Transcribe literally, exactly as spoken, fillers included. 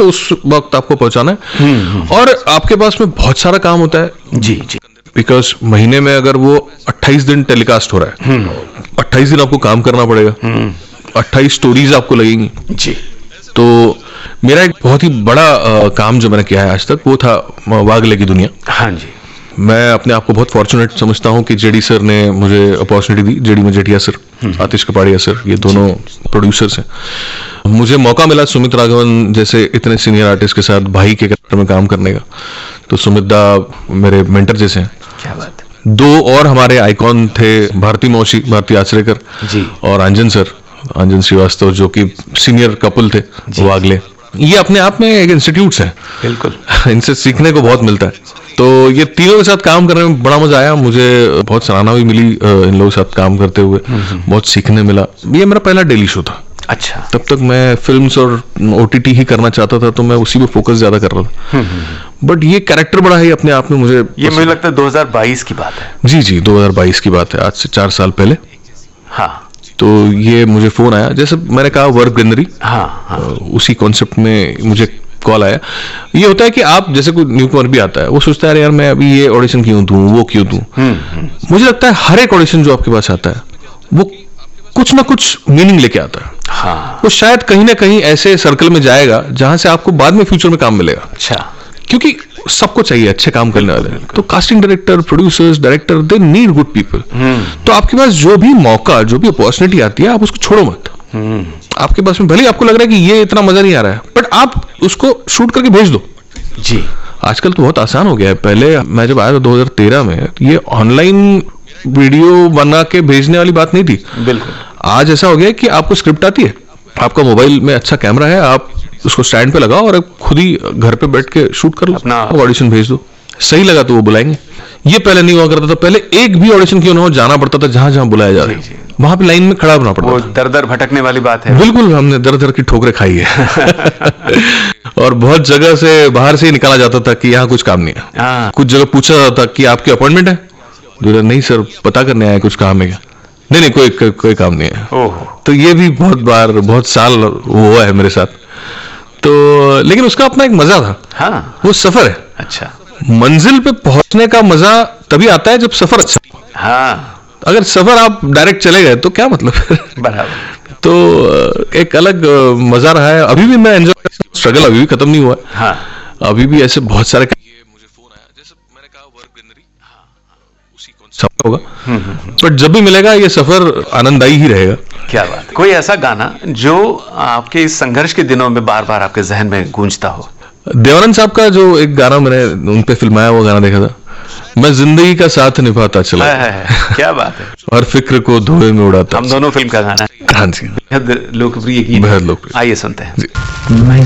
तो उस वक्त आपको पहुंचाना है। और आपके पास में बहुत सारा काम होता है जी जी, बिकॉज महीने में अगर वो अट्ठाईस दिन टेलीकास्ट हो रहा है, अट्ठाईस दिन आपको काम करना पड़ेगा, अट्ठाईस स्टोरीज आपको लगेंगी जी। तो मेरा एक बहुत ही बड़ा आ, काम जो मैंने किया है आज तक वो था वागले की दुनिया। हाँ जी। मैं अपने आप को बहुत फॉर्चुनेट समझता हूँ कि जेडी सर ने मुझे अपॉर्चुनिटी दी, जेडी मजेठिया सर, आतिश कपाड़िया सर, ये दोनों प्रोड्यूसर्स हैं। मुझे मौका मिला सुमित राघवन जैसे इतने सीनियर आर्टिस्ट के साथ भाई के कैरेक्टर में काम करने का। तो सुमित दा मेरे मेंटर जैसे हैं। क्या बात है। दो और हमारे आइकॉन थे, भारती मौशी, भारती आचरेकर जी, और अंजन सर, अंजन श्रीवास्तव, जो कि सीनियर कपल थे वागले। ये अपने आप में एक इंस्टीट्यूट्स है, बिल्कुल, इनसे सीखने को बहुत मिलता है। तो ये तीनों के साथ काम करने में बड़ा मजा आया, मुझे बहुत सराहना भी मिली इन लोगों के साथ काम करते हुए, बहुत सीखने मिला। ये मेरा पहला डेली शो था। अच्छा। तब तक मैं फिल्म्स और ओटीटी ही करना चाहता था, तो मैं उसी पे फोकस ज्यादा कर रहा था। बट ये कैरेक्टर बड़ा है अपने आप में, मुझे ये मुझे लगता है दो हज़ार बाईस की बात है। जी जी, दो हज़ार बाईस की बात है, आज से चार साल पहले। हाँ। तो ये मुझे फोन आया, जैसे मैंने कहा वर्क गंदरी, हाँ, हाँ। उसी कॉन्सेप्ट में मुझे कॉल आया। ये होता है कि आप जैसे कोई न्यू कमर भी आता है, वो सोचता है यार मैं अभी ये ऑडिशन क्यों दूं, वो क्यों दूं। मुझे लगता है हर एक ऑडिशन जो आपके पास आता है वो कुछ ना कुछ मीनिंग लेके आता है। हाँ। वो शायद कहीं ना कहीं ऐसे सर्कल में जाएगा जहां से आपको बाद में फ्यूचर में काम मिलेगा। अच्छा। क्योंकि सबको चाहिए अच्छे काम करने वाले, तो casting director, producers, director, they need good people. तो आपके पास जो भी मौका, जो भी अपॉर्चुनिटी आती है, आप उसको छोड़ो मत। आपके पास में भले आपको लग रहा है कि ये इतना मजा नहीं आ रहा है, बट आप उसको शूट करके भेज दो। जी। आजकल तो बहुत आसान हो गया है। पहले मैं जब आया था दो हज़ार तेरह में, ये ऑनलाइन वीडियो बना के भेजने वाली बात नहीं थी। बिल्कुल। आज ऐसा हो गया कि आपको स्क्रिप्ट आती है, आपका मोबाइल में अच्छा कैमरा है, आप उसको स्टैंड पे लगाओ और खुद ही घर पे बैठ के शूट कर लो, अपना ऑडिशन भेज दो। सही लगा तो वो बुलाएंगे। ये पहले नहीं हुआ करता था। पहले एक भी ऑडिशन क्यों ना हो, जाना पड़ता था जहां जहां बुलाया जा रहा है, वहां पे लाइन में खड़ा होना पड़ता वो था। दर दर भटकने वाली बात है। बिल्कुल, हमने दर दर की ठोकरें खाई है। और बहुत जगह से बाहर से ही निकाला जाता था कि यहाँ कुछ काम नहीं है। हाँ। कुछ जगह पूछा जाता था कि आपकी अपॉइंटमेंट है, जो नहीं सर पता करने आया, कुछ काम है क्या? नहीं नहीं, कोई कोई, कोई काम नहीं है। ओहो। तो ये भी बहुत बार, बहुत साल हुआ है मेरे साथ। तो लेकिन उसका अपना एक मजा था। हाँ। वो सफर है। अच्छा। मंजिल पे पहुंचने का मजा तभी आता है जब सफर अच्छा। हाँ। अगर सफर आप डायरेक्ट चले गए तो क्या मतलब। बराबर। तो एक अलग मजा रहा है। अभी भी मैं एंजॉय, स्ट्रगल अभी भी खत्म नहीं हुआ है। हाँ। अभी भी ऐसे बहुत सारे, मुझे फोन आया, जैसे मैंने कहा वर्क गंदरी, उसी कॉन्सेप्ट होगा। बट जब भी मिलेगा ये सफर आनंददायी ही रहेगा। क्या बात। कोई ऐसा गाना जो आपके इस संघर्ष के दिनों में बार बार आपके जहन में गूंजता हो? देवानंद साहब का जो एक गाना मैंने उन पे फिल्माया, वो गाना देखा था, मैं जिंदगी का साथ निभाता चला। है, है, क्या बात है। और फिक्र को धुएं में उड़ाता। हम दोनों फिल्म का गाना। हाँ जी, बेहद लोकप्रिय गीत। बेहद लोकप्रिय। आइए सुनते हैं। जी।